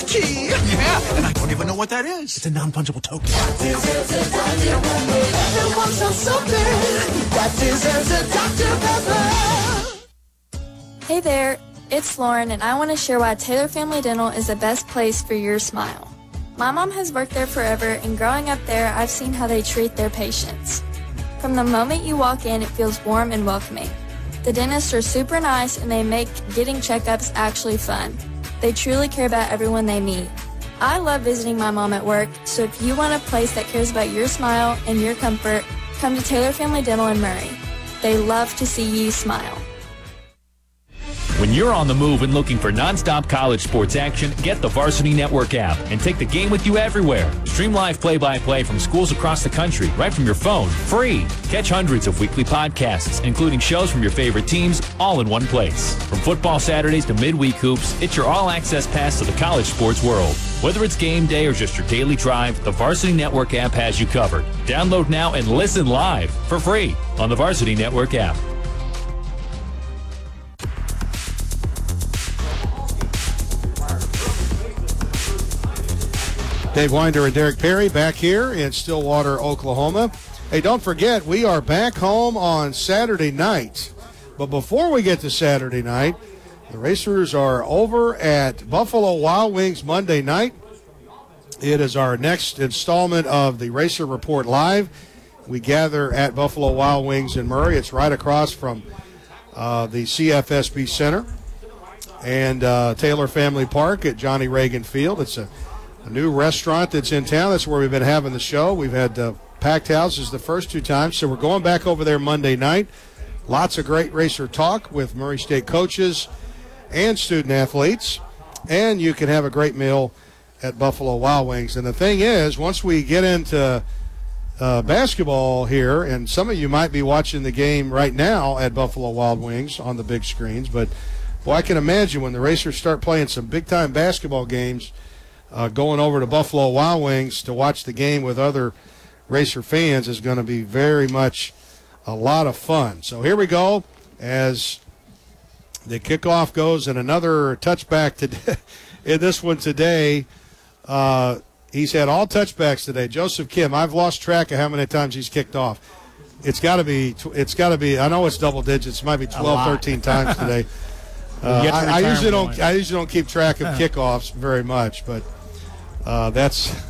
key. Yeah, and I don't even know what that is. It's a non-fungible token. That deserves a Dr. Pepper. Everyone wants something that deserves a Dr. Pepper. Hey there, it's Lauren, and I want to share why Taylor Family Dental is the best place for your smile. My mom has worked there forever, and growing up there, I've seen how they treat their patients. From the moment you walk in, it feels warm and welcoming. The dentists are super nice, and they make getting checkups actually fun. They truly care about everyone they meet. I love visiting my mom at work, so if you want a place that cares about your smile and your comfort, come to Taylor Family Dental in Murray. They love to see you smile. When you're on the move and looking for nonstop college sports action, get the Varsity Network app and take the game with you everywhere. Stream live play-by-play from schools across the country right from your phone, free. Catch hundreds of weekly podcasts, including shows from your favorite teams, all in one place. From football Saturdays to midweek hoops, it's your all-access pass to the college sports world. Whether it's game day or just your daily drive, the Varsity Network app has you covered. Download now and listen live for free on the Varsity Network app. Dave Winder and Derek Perry back here in Stillwater, Oklahoma. Hey, don't forget, we are back home on Saturday night. But before we get to Saturday night, the Racers are over at Buffalo Wild Wings Monday night. It is our next installment of the Racer Report Live. We gather at Buffalo Wild Wings in Murray. It's right across from the CFSB Center and Taylor Family Park at Johnny Reagan Field. It's a new restaurant that's in town. That's where we've been having the show. We've had packed houses the first two times, so we're going back over there Monday night. Lots of great racer talk with Murray State coaches and student athletes, and you can have a great meal at Buffalo Wild Wings. And the thing is, once we get into basketball here, and some of you might be watching the game right now at Buffalo Wild Wings on the big screens, but boy, I can imagine when the Racers start playing some big-time basketball games, going over to Buffalo Wild Wings to watch the game with other Racer fans is going to be very much a lot of fun. So here we go as the kickoff goes, and another touchback today. In this one today, he's had all touchbacks today. Joseph Kim, I've lost track of how many times he's kicked off. It's got to be, I know it's double digits. It might be 12, 13 times today. I usually don't keep track of kickoffs very much, but that's